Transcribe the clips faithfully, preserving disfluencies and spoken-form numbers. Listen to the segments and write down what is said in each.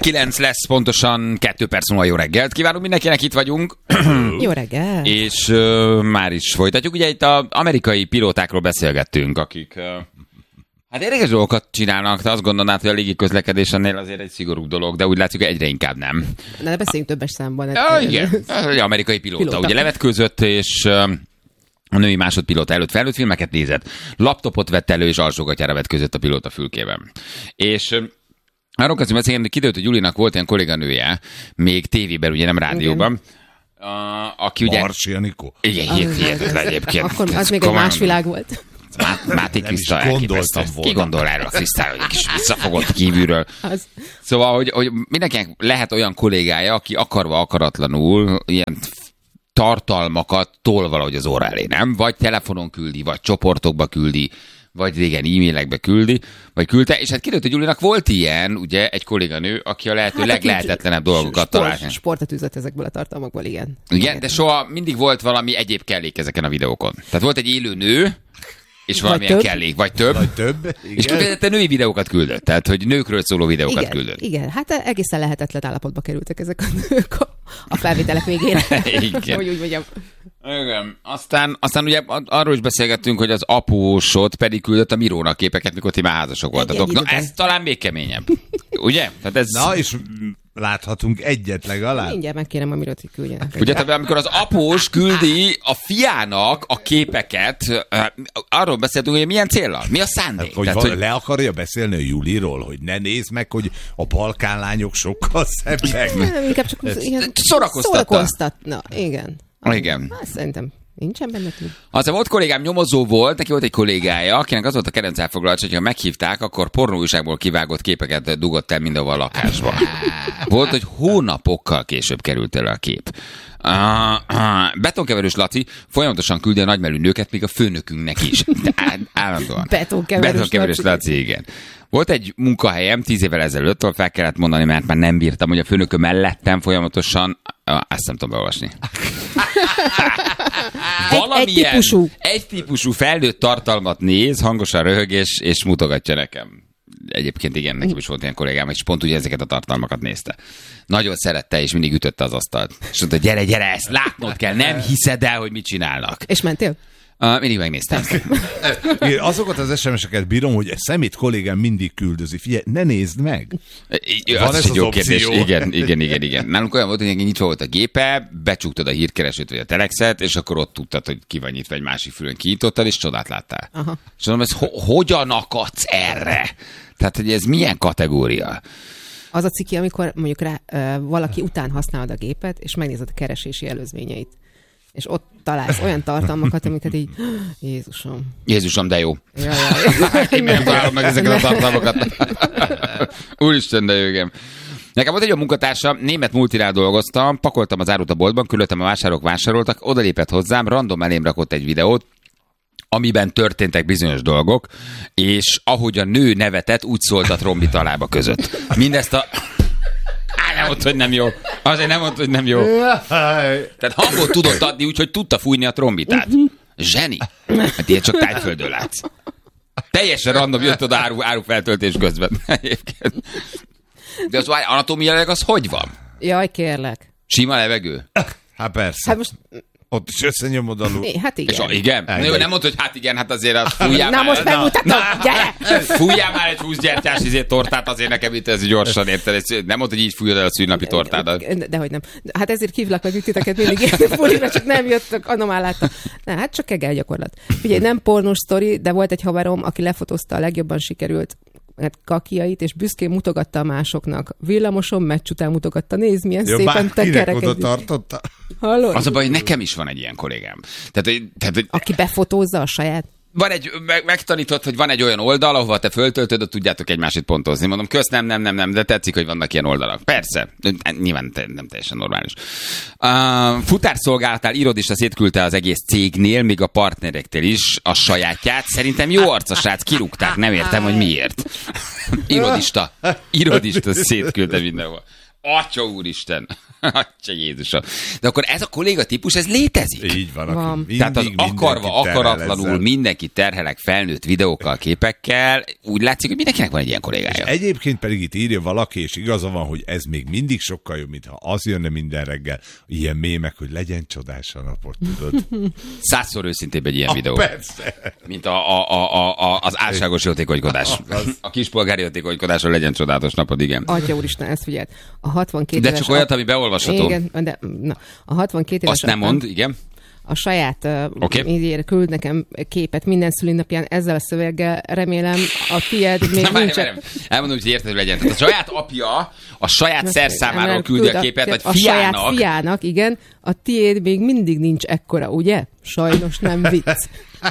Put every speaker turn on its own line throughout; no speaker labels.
kilenc lesz, pontosan kettő perc múlva. Jó reggelt kívánunk mindenkinek, itt vagyunk.
Jó reggelt.
És uh, már is folytatjuk. Ugye itt az amerikai pilótákról beszélgettünk, akik uh, hát érdekes dolgokat csinálnak, de azt gondolnád, hogy a légiközlekedés ennél azért egy szigorú dolog, de úgy látszik, hogy egyre inkább nem.
Na, beszéljünk többes számban.
Ja, igen, egy amerikai pilóta, pilóta. Ugye levetkőzött, és uh, a női másodpilóta előtt felnőtt filmeket nézett, laptopot vett elő, és alsógatyára vetközött a pilóta fülkében. És uh, arról kezdjük beszélni, hogy kiderült, hogy Julinak volt ilyen kolléganője, még tévében, ugye nem rádióban, uh, aki ugye...
Marsi Anikó?
Igen, hihetetlen egyébként.
Akkor az még egy más világ volt.
Máté Krisztál elképesztő. Ki gondol erről a Krisztál, hogy egy kis visszafogott kívülről. Az. Szóval, hogy, hogy mindenkinek lehet olyan kollégája, aki akarva akaratlanul ilyen tartalmakat tol valahogy az óra elé, nem? Vagy telefonon küldi, vagy csoportokba küldi, vagy régen e-mailekbe küldi, vagy küldte, és hát kiderült, hogy Julinak volt ilyen, ugye, egy kolléganő, aki a lehető hát, leglehetetlenebb dolgokat talált.
Sportot üzött ezekből a tartalmakból, igen.
Igen, de soha mindig volt valami egyéb kellék ezeken a videókon. Tehát volt egy élő nő, és valamilyen kellék, vagy több.
Vagy több, igen.
És kifejezetten női videókat küldött, tehát hogy nőkről szóló videókat
igen,
küldött.
Igen, hát egészen lehetetlen állapotba kerültek ezek a nők a felvételek végére.
Igen.
Hogy úgy mondjam.
Igen. Aztán, aztán ugye arról is beszélgettünk, hogy az apósot pedig küldött a Mirónak képeket, mikor ti már házasok voltatok. Na ez talán még keményebb. Ugye? Tehát ez...
Na és láthatunk egyet legalább.
Mindjárt megkérem a Mirót, hogy küldjenek.
Ugye, tehát amikor az após küldi a fiának a képeket, arról beszéltünk, hogy milyen céllal, mi a szándék.
Hát, hogy, tehát, hogy le akarja beszélni a Juliról, hogy ne nézd meg, hogy a balkán lányok sokkal szebbek.
Nem, inkább csak ilyen
szórakoztatna.
Igen.
Igen.
Hát, szerintem nincsen benne túl.
Aztán volt kollégám, nyomozó volt, neki volt egy kollégája, akinek az volt a kedvenc elfoglaltsa, hogy ha meghívták, akkor pornóújságból kivágott képeket dugott el mindenhol a lakásba. Volt, hogy hónapokkal később került elő a kép. Uh, uh, betonkeverős Laci folyamatosan küldi a nagymelű nőket, még a főnökünknek is. De állandóan.
Betonkeverős,
betonkeverős Laci. Laci, igen. Volt egy munkahelyem tíz évvel ezelőtt, ahol fel kellett mondani, mert már nem bírtam, hogy a főnököm mellettem folyamatosan, uh, ezt nem tudom beolvasni. Valamilyen,
egy, egy típusú.
Egy típusú felnőtt tartalmat néz, hangosan röhög és, és mutogatja nekem. Egyébként igen, nekem is volt ilyen kollégám, és pont ugye ezeket a tartalmakat nézte. Nagyon szerette, és mindig ütötte az asztalt. És mondta, gyere, gyere, ezt látnod kell, nem hiszed el, hogy mit csinálnak.
És mentél?
Uh, mindig megnéztem.
Én azokat az es em es-eket bírom, hogy egy szemét kollégám mindig küldözi. Figyelj, ne nézd meg!
Van az ez egy jó kérdés. Igen, igen, igen, igen. Nálunk olyan volt, hogy nyitva volt a gépe, becsuktad a hírkeresőt vagy a telexet, és akkor ott tudtad, hogy ki van nyitva, egy másik fülön kinyitottad, és csodát láttál. Aha. És mondom, ez ho- hogyan akadsz erre? Tehát, hogy ez milyen kategória?
Az a ciki, amikor mondjuk rá, uh, valaki után használod a gépet, és megnézed a keresési előzményeit. És ott találsz olyan tartalmakat, amiket így, Jézusom.
Jézusom, de jó.
Ja, ja.
Én nem találom meg ezeket a tartalmakat. Úristen, de jó, igen. Nekem volt egy olyan munkatársam, német multinál dolgoztam, pakoltam az árut a boltban, körülöttem a vásárok vásároltak, odalépett hozzám, random elém rakott egy videót, amiben történtek bizonyos dolgok, és ahogy a nő nevetett, úgy szólt a trombit a lába között. Mindezt a... Á, nem mondta, hogy nem jó. Azért nem mondta, hogy nem jó. Tehát hangot tudott adni, úgyhogy tudta fújni a trombitát. Zseni. Hát ilyet csak Tájföldön látsz. Teljesen random jött oda áru, árufeltöltés közben. De az anatómiailag az hogy van?
Jaj, kérlek.
Sima levegő?
Hát persze.
Hát most...
Ott is összenyomod alul.
É, hát igen.
És a, igen? Na jó, nem mondta, hogy hát igen, hát azért az fújjál
Na
már.
most megmutatom, gyere!
Fújjál már egy húszgyertyás izé tortát, azért nekem itt ez gyorsan, érted? Nem mondta, hogy így fújod el a szűnnapi tortádat.
Dehogy nem. Hát ezért hívlak meg titeket mindig ilyen fulira, csak nem jöttök, anomál láttam. Na, hát csak kegel gyakorlat. Figyelj, nem pornós sztori, de volt egy haverom, aki lefotózta a legjobban sikerült hát kakiait, és büszkén mutogatta a másoknak. Villamoson meccs után mutogatta. Nézd, milyen
ja,
szépen tekerekedik.
Oda tartotta.
Hallod?
Az a baj, hogy nekem is van egy ilyen kollégám. Tehát, tehát, hogy...
Aki befotózza a saját.
Van egy, meg, megtanított, hogy van egy olyan oldal, ahova te föltöltöd, ott tudjátok egymásit pontozni. Mondom, kösz, nem, nem, nem, nem, de tetszik, hogy vannak ilyen oldalak. Persze, nyilván nem teljesen normális. Uh, futárszolgálatál irodista szétküldte az egész cégnél, még a partnerektől is a sajátját. Szerintem jó arca srác, kirúgták, nem értem, hogy miért. Irodista, irodista szétküldte mindenhol. Atya úristen. Atya Jézusom. De akkor ez a kolléga típus, ez létezik?
Így van.
Van.
Aki mindig,
Tehát az
mindenki
akarva,
terhel
akaratlanul
ezzel.
mindenki terhelek felnőtt videókkal, képekkel, úgy látszik, hogy mindenkinek van egy ilyen kollégája.
Egyébként pedig itt írja valaki, és igaza van, hogy ez még mindig sokkal jobb, mintha az jönne minden reggel, ilyen mémek, hogy legyen csodás a napot, tudod?
Százszor őszintébb egy ilyen videó,
Persze.
mint a, a, a, a, az álságos jótékonykodás. A kispolgári jótékonykodásról legyen csodálatos napod, igen.
Atya úristen, ezt figyeld. A hatvankét
De
éves
csak olyat,
a...
ami beolvasható.
Igen, de na, a hatvankét éves
Azt nem
apám
mond, igen.
a saját
Oké.
okay. küld nekem képet minden szülinapján ezzel a szöveggel, remélem a tiéd még
Na, várj,
nincs.
várj, elmondom, hogy érthető legyen. Tehát a saját apja a saját szerszámáról
Emel
küldi a
küld
képet, vagy
a
fiának.
saját fiának, igen. A tiéd még mindig nincs ekkora, ugye? Sajnos nem vicc.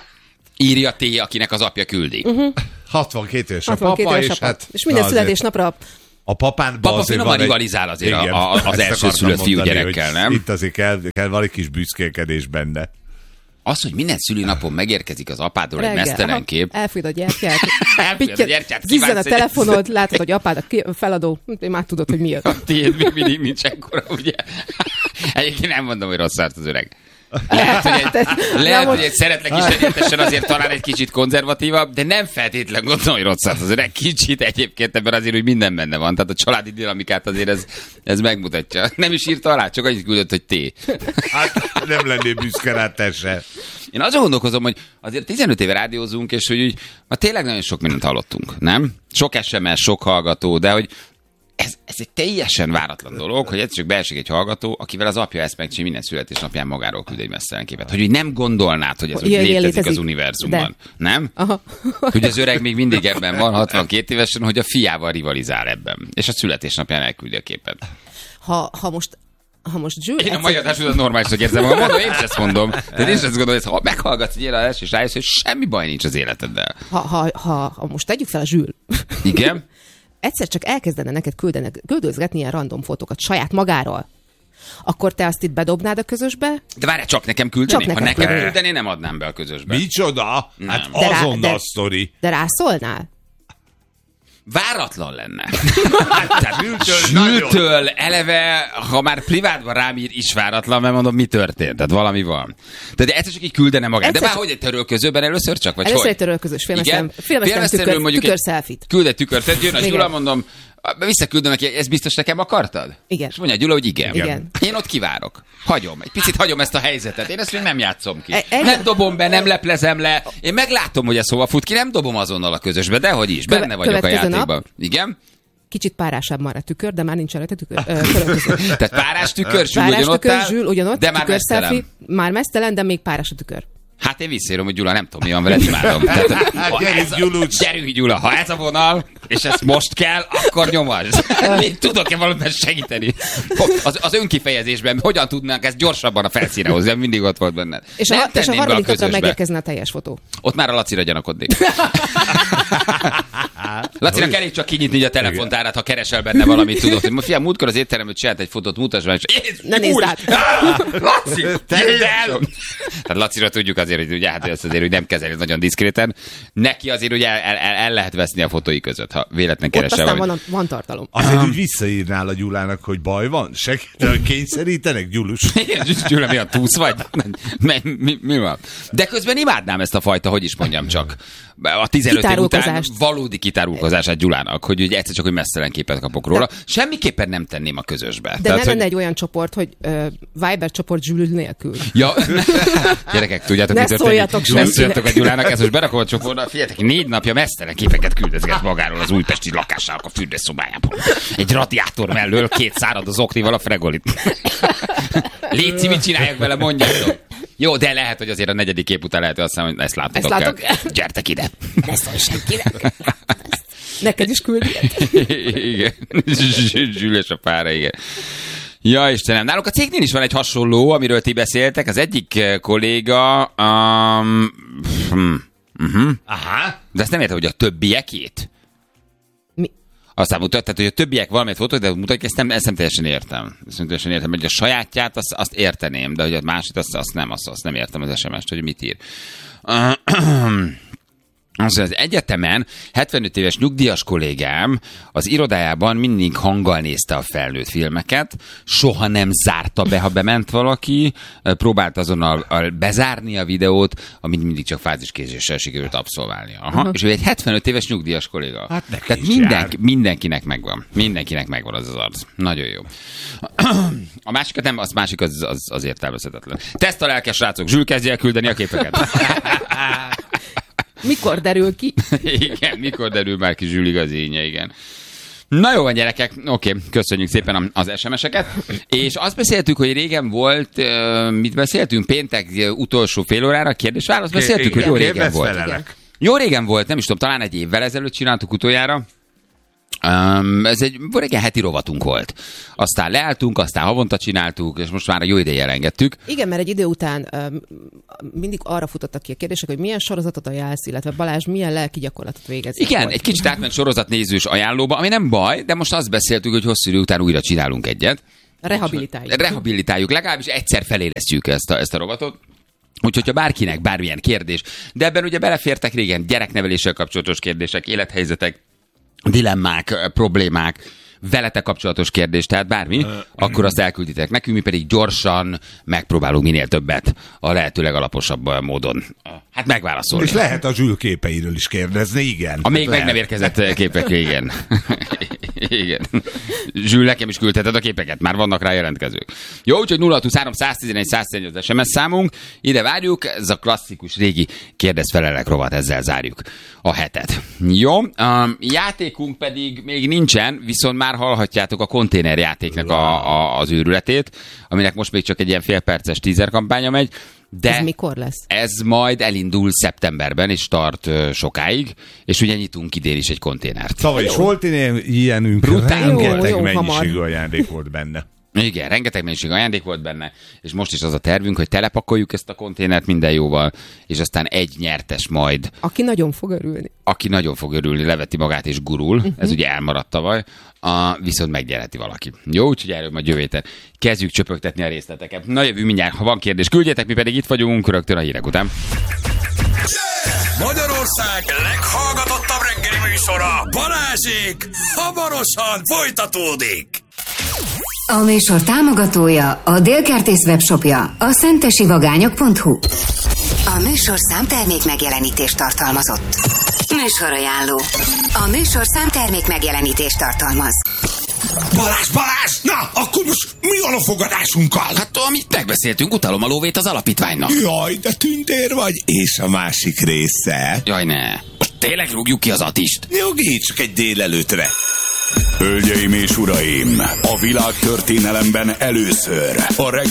Írja T, akinek az apja küldi. Uh-huh.
hatvankét éves a
hatvankét
papa,
éves
és
apa.
hát...
És minden
na azért
születésnapra
A papán
Papa finoman rivalizál azért a- a- az
ezt
első
akartam
szülött
mondani,
fiúgyerekkel,
hogy
nem?
Itt azért kell, kell valami kis büszkélkedés benne.
Az, hogy minden szülinapon megérkezik az apádról egy
reggel.
mesztelen
Aha,
kép.
elfújod a gyertyát.
Elfújod a
pittyed-
gyertyát,
Zizzen a
kívánsz egy-
telefonod, látod, hogy apád a ki- feladó. Én már tudod, hogy miért.
A tiéd még mindig nincs ekkora, ugye? Egyébként nem mondom, hogy rossz árt az öreg. Lehet, hogy egy, lehet, hogy egy szeretlek is egyetesen azért talán egy kicsit konzervatívabb, de nem feltétlenül gondolom, hogy rossz árt az öreg. Kicsit egyébként ebben azért, hogy minden benne van. Tehát a családi dinamikát azért ez, ez megmutatja. Nem is írta alá, csak annyit küldött, hogy té.
Hát nem lennél büszke rá, te se.
Én azon gondolkozom, hogy azért tizenöt éve rádiózunk, és hogy úgy, ma tényleg nagyon sok mindent hallottunk, nem? Sok es em es, sok hallgató, de hogy ez, ez egy teljesen váratlan dolog, hogy egyszer csak beesik egy hallgató, akivel az apja ezt megcsinálja, minden születésnapján magáról küld egy mesztelen képet. Hogy úgy nem gondolnád, hogy ez úgy
Ilyen
létezik,
létezik.
az univerzumban. Nem?
Aha.
Hogy az öreg még mindig ebben van, hatvankét évesen, hogy a fiával rivalizál ebben. És a születésnapján elküldi a képet.
Ha, ha most ha most Zsül...
Én a
egyszer-
mai adásodat normálisnak érzem, ha mondom, én is ezt mondom. De én is ezt gondolom, hogy ha meghallgatsz egy ilyen adást, és rájössz, hogy semmi baj nincs az életeddel.
ha, ha, ha, ha most tegyük fel a Zsül.
Igen?
Egyszer csak elkezdene neked küldenek, küldözgetni ilyen random fotókat saját magáról, akkor te azt itt bedobnád a közösbe?
De várj, csak nekem küldeni?
Csak
Ha
neked
nekem
küldeni.
küldeni, nem adnám be a közösbe.
Micsoda? Hát
De rá-
azonnal
de-
sztori.
De rászólnál?
Váratlan lenne.
Tehát Zsültől nagyon.
Zsültől eleve, ha már privátban rám ír, is váratlan, mert mondom, mi történt. Tehát valami van. De, de egyszer csak így küldene magát. De
Egyszer
már
csak-
hogy egy törölközőben először csak? Vagy
Először
hogy?
egy törölközős
Igen?
filmesztelen, filmesztelen
Félmeztelenül
tükör,
mondjuk
tükör
egy-
selfie-t.
Küld egy tükört, tehát jön a
Igen.
Gyula, mondom, visszaküldöm neki, ezt biztos nekem akartad?
Igen.
És mondja Gyula, hogy igen.
Igen.
Én ott kivárok. Hagyom. Egy picit hagyom ezt a helyzetet. Én ezt még nem játszom ki.
E- egy-
Nem dobom be, nem leplezem le. Én meglátom, hogy ez hova fut ki, nem dobom azonnal a közösbe, de hogy is.
Köve-
Benne vagyok a
következő nap.
játékban. Igen?
Kicsit párásabb már a tükör, de már nincs rajta tükör, ö, törölköző.
Tehát párás tükör, Zsül
Párás
ugyanott
tükör,
áll,
Zsül ugyanott,
de már
tükör
mesztelen.
selfie, már mesztelen, de még párás a tükör.
Hát én visszaírom, hogy Gyula, nem tudom, mi van veled, imádom. Tehát, ha
Gyerünk,
ez a-
Gyulucs.
Gyerünk, Gyula, ha ez a vonal, és ez most kell, akkor nyomasd. Én tudok-e valamiben segíteni? Az, az önkifejezésben hogyan tudnánk ezt gyorsabban a felszíne hozni, mindig ott volt benned.
És a,
Nem
és a
tenném be
harmadik napra
közösbe.
megérkezne a teljes fotó.
Ott már a Lacira gyanakodnék. Lacinak elég csak kinyitni így a telefontárát, ha keresel benne valamit, tudod, hogy ma fiam, múltkor az étteremben csinált egy fotót, mutasd meg, és Jézus,
Ne nézd
úr!
át.
Á, Laci, tedd el! Tehát Lacira tudjuk azért, hogy ugye, hát ezt azért, hogy nem kezeli nagyon diszkréten. Neki azért ugye el, el, el lehet veszni a fotói között, ha véletlen
Ott
keresel
aztán
valamit.
van, van tartalom.
Azért úgy visszaírnál a Gyulának, hogy baj van? Segíteni, kényszerítenek, Gyulus?
Gyula, mi a túsz vagy? Mi, mi, mi van? De közben imádnám ezt a fajta, hogy is mondjam csak. A tizenöt év után
Kitárulkozást.
valódi kitárulkozását Gyulának, hogy ugye egyszer csak, hogy mesztelen képet kapok róla. Semmiképpen nem tenném a közösbe.
De
Tehát,
nem lenne
hogy...
egy olyan csoport, hogy uh, Viber csoport Zsül nélkül.
Ja, gyerekek, tudjátok,
Ne
mi történik?
szóljatok
Nem
senkinek.
szóljatok a Gyulának, ezt most berakom a csoportba. Figyeljetek, négy napja mesztelen képeket küldözget magáról az újpesti lakásának a fürdőszobájából. Egy radiátor mellől két szárad az oknival a fregolit. Léci, mit csináljak vele, mondjátok. Jó, de lehet, hogy azért a negyedik kép után lehet, hogy azt mondom, hogy ezt látok.
Ezt látok.
Gyertek ide.
Ne szólj senkinek. Neked is küld ilyet.
Igen. Zsül és a pára, igen. Ja, Istenem, nálunk a cégnél is van egy hasonló, amiről ti beszéltek. Az egyik eh, kolléga... Um, hm, uh-huh.
Aha.
De ezt nem értem, hogy a többiekét?
Mi?
Aztán mutat, tehát, hogy a többiek valamit fotók, de mutatják, ezt nem, ezt nem teljesen értem. Ezt nem teljesen értem, hogy a sajátját azt, azt érteném, de hogy a másik azt, azt nem, azt, azt nem értem az es em est, hogy mit ír. Az, az egyetemen hetvenöt éves nyugdíjas kollégám az irodájában mindig hanggal nézte a felnőtt filmeket, soha nem zárta be, ha bement valaki, próbált azonnal bezárni a videót, amit mindig csak fáziskézéssel sikerült abszolválnia. Aha. Uh-huh. És ő egy hetvenöt éves nyugdíjas kolléga.
Hát neki
Tehát mindenki, mindenkinek megvan. Mindenkinek megvan az az arc. Nagyon jó. A másikat nem, az másik az, az, az értelmezhetetlen. Teszt a lelkes srácok, Zsül kezdje el küldeni a képeket.
Mikor derül ki?
Igen, mikor derül már ki Zsül igazénye, igen. Na jó van, gyerekek, oké, okay, köszönjük szépen az es em es-eket. És azt beszéltük, hogy régen volt, mit beszéltünk? Péntek utolsó fél órára, kérdés-válasz beszéltük, igen, hogy jó régen volt. Igen. Jó régen volt, nem is tudom, talán egy évvel ezelőtt csináltuk utoljára. Um, ez egy régen heti rovatunk volt. Aztán leálltunk, aztán havonta csináltuk, és most már a jó ideje elengedtük.
Igen, mert egy idő után um, mindig arra futottak ki a kérdések, hogy milyen sorozatot ajánlsz, illetve Balázs milyen lelki gyakorlatot végez.
Igen, volt. Egy kicsit átment sorozatnézős ajánlóba, ami nem baj, de most azt beszéltük, hogy hosszú idő után újra csinálunk egyet.
Rehabilitáljuk.
Rehabilitáljuk, legalábbis egyszer felélesztjük ezt a, ezt a rovatot. Úgyhogy, ha bárkinek bármilyen kérdés, de ebben ugye belefértek régen gyerekneveléssel kapcsolatos kérdések, élethelyzetek, dilemmák, problémák, veletek kapcsolatos kérdés, tehát bármi, akkor azt elkülditek nekünk, mi pedig gyorsan megpróbálunk minél többet a lehetőleg alaposabb módon. Hát megválaszolni.
És lehet a Zsül képeiről is kérdezni, igen.
A még
lehet.
meg nem érkezett képekről, igen. Igen. Zsül, nekem is küldheted a képeket, már vannak rá jelentkezők. Jó, úgyhogy nulla huszonhárom száztizenegy száztizenegy az es em es számunk, ide várjuk, ez a klasszikus régi kérdezfelelek rovat, ezzel zárjuk a hetet. Jó, um, játékunk pedig még nincsen, viszont már hallhatjátok a konténerjátéknak a, a, az őrületét, aminek most még csak egy ilyen félperces teaser kampánya megy. De
ez mikor lesz?
Ez majd elindul szeptemberben, és tart uh, sokáig, és ugye nyitunk idén is egy konténert.
Tavaly is volt ilyenünk, rengeteg mennyiségű ajándék volt benne.
Igen, rengeteg mennyiségű ajándék volt benne, és most is az a tervünk, hogy telepakoljuk ezt a konténert minden jóval, és aztán egy nyertes majd.
Aki nagyon fog örülni.
Aki nagyon fog örülni, leveti magát és gurul, uh-huh. Ez ugye elmaradt tavaly, a, viszont megnyerheti valaki. Jó, úgyhogy erről majd jövő héten kezdjük csöpögtetni a részleteket. Na jövő mindjárt, ha van kérdés, küldjetek, mi pedig itt vagyunk rögtön a hírek után.
Magyarország leghallgatottabb reggeli műsora, Balázsék, hamarosan folytatódik.
A műsor támogatója a Délkertész webshopja, a szentesivagányok pont hu. A műsor számtermék megjelenítést tartalmazott. Műsorajánló. A műsor számtermék megjelenítést tartalmaz.
Balázs, Balázs! Na, akkor most mi van a fogadásunkkal?
Hát, amit megbeszéltünk, utalom a lóvét az alapítványnak.
Jaj, de tündér vagy. És a másik része?
Jaj, ne. Most tényleg rúgjuk ki az Atist?
Nyugi, csak egy délelőtre.
Hölgyeim és uraim, a világ történelemben először a reggeli